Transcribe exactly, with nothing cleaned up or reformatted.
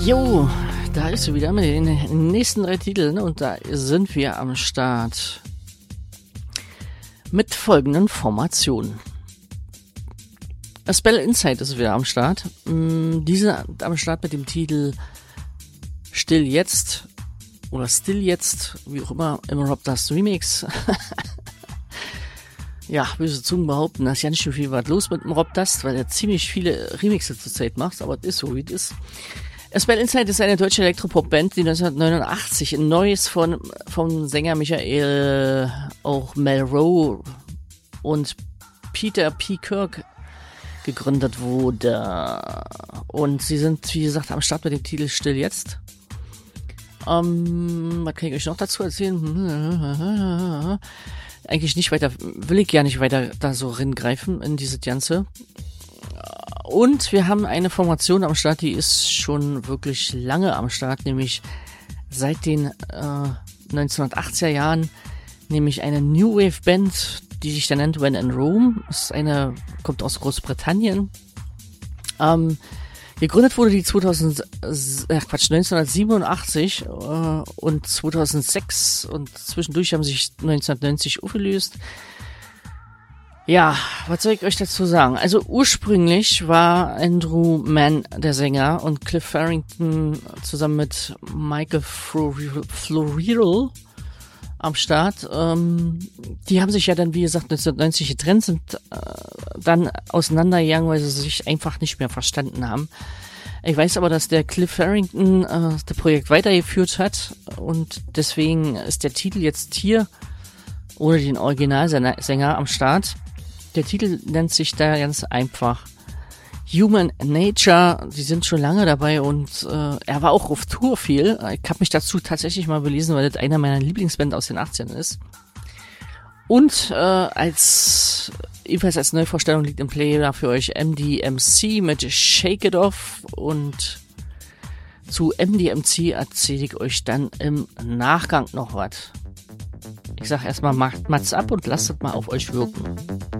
Jo, da ist sie wieder mit den nächsten drei Titeln und da sind wir am Start mit folgenden Formationen. Spell Insight ist wieder am Start. Diese am Start mit dem Titel Still Jetzt oder Still Jetzt, wie auch immer, im Rob Dust Remix. Ja, böse Zungen behaupten, da ist ja nicht so viel was los mit dem Rob Dust, weil er ziemlich viele Remixe zur Zeit macht, aber es ist so, wie es ist. Spell Insight ist eine deutsche Elektropop-Band, die neunzehnhundertneunundachtzig ein neues von vom Sänger Michael auch Melrose und Peter P. Kirk gegründet wurde. Und sie sind, wie gesagt, am Start mit dem Titel Still Jetzt. Ähm, was kann ich euch noch dazu erzählen? Eigentlich nicht weiter, will ich ja nicht weiter da so reingreifen in diese Ganze. Und wir haben eine Formation am Start, die ist schon wirklich lange am Start, nämlich seit den äh, neunzehnhundertachtziger Jahren, nämlich eine New Wave Band, die sich da nennt When in Rome. Ist eine, kommt aus Großbritannien. Ähm, gegründet wurde die zweitausend, äh, Quatsch, neunzehnhundertsiebenundachtzig äh, und zweitausendsechs und zwischendurch haben sich neunzehnhundertneunzig aufgelöst. Ja, was soll ich euch dazu sagen? Also ursprünglich war Andrew Mann der Sänger und Cliff Farrington zusammen mit Michael Floridel am Start. Ähm, die haben sich ja dann, wie gesagt, neunzehnhundertneunzig getrennt, sind äh, dann auseinandergegangen, weil sie sich einfach nicht mehr verstanden haben. Ich weiß aber, dass der Cliff Farrington äh, das Projekt weitergeführt hat und deswegen ist der Titel jetzt hier ohne den Originalsänger am Start. Der Titel nennt sich da ganz einfach Human Nature. Die sind schon lange dabei und äh, er war auch auf Tour viel. Ich habe mich dazu tatsächlich mal belesen, weil das einer meiner Lieblingsbands aus den achtzigern ist. Und äh, als ebenfalls als Neuvorstellung liegt im Player für euch M D M C mit Shake It Off. Und zu M D M C erzähle ich euch dann im Nachgang noch was. Ich sag erstmal, macht Mats ab und lasst es mal auf euch wirken.